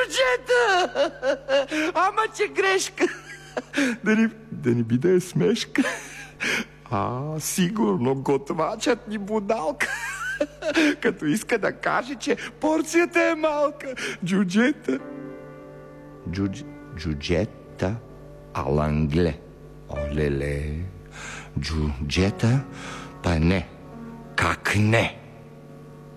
джуджета! Ама че грешка! Да не би да е смешка. Сигурно готвачът ни будалка, като иска да каже, че порцията е малка. Джуджета. Джуджета алангле. Олеле. Джуджета, па не. Как не?